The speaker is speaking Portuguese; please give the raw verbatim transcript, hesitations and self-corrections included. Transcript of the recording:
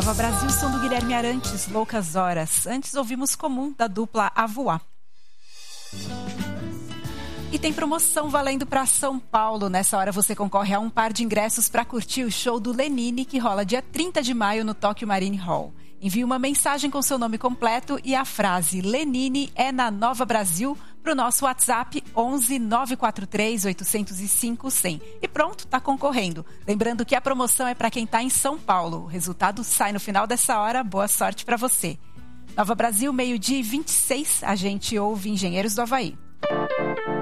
Nova Brasil, som do Guilherme Arantes, Loucas Horas. Antes ouvimos Comum, da dupla A Voar. E tem promoção valendo para São Paulo. Nessa hora você concorre a um par de ingressos para curtir o show do Lenine, que rola dia trinta de maio no Tokyo Marine Hall. Envie uma mensagem com seu nome completo e a frase Lenine é na Nova Brasil para o nosso WhatsApp onze nove quatro três oito zero cinco cem. E pronto, tá concorrendo. Lembrando que a promoção é para quem está em São Paulo. O resultado sai no final dessa hora. Boa sorte para você. Nova Brasil, meio-dia e vinte e seis, a gente ouve Engenheiros do Havaí.